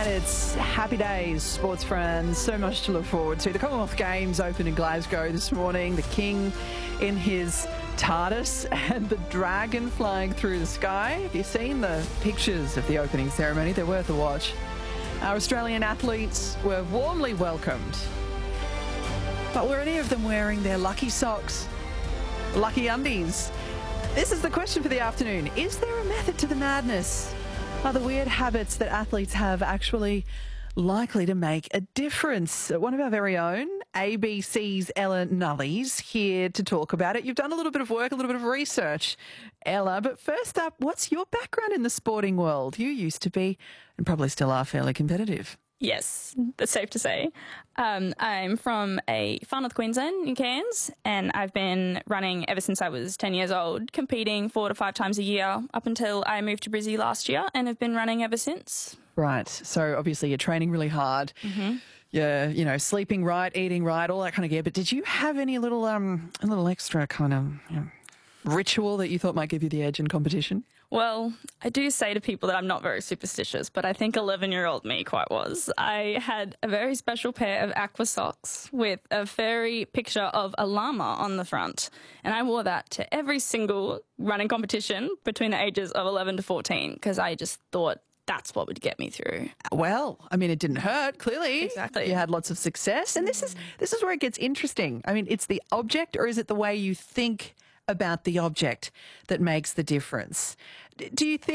And it's happy days, sports friends. So much to look forward to. The Commonwealth Games open in Glasgow this morning. The King in his TARDIS and the dragon flying through the sky. Have you seen the pictures of the opening ceremony? They're worth a watch. Our Australian athletes were warmly welcomed. But were any of them wearing their lucky socks? Lucky undies? This is the question for the afternoon. Is there a method to the madness? Are the weird habits that athletes have actually likely to make a difference? One of our very own, ABC's Ella Nullies, here to talk about it. You've done a little bit of work, a little bit of research, Ella. But first up, what's your background in the sporting world? You used to be, and probably still are, fairly competitive. Yes, that's safe to say. I'm from far north Queensland in Cairns, and I've been running ever since I was 10 years old, competing 4 to 5 times a year up until I moved to Brizzy last year, and have been running ever sinst. Right. So obviously you're training really hard. You're, sleeping right, eating right, all that kind of gear. But did you have any little extra kind of ritual that you thought might give you the edge in competition? Well, I do say to people that I'm not very superstitious, but I think 11-year-old me quite was. I had a very special pair of aqua socks with a fairy picture of a llama on the front, and I wore that to every single running competition between the ages of 11 to 14 because I just thought that's what would get me through. Well, I mean, it didn't hurt, clearly. Exactly. You had lots of success. And this is where it gets interesting. I mean, it's the object, or is it the way you think about the object that makes the difference? Do you think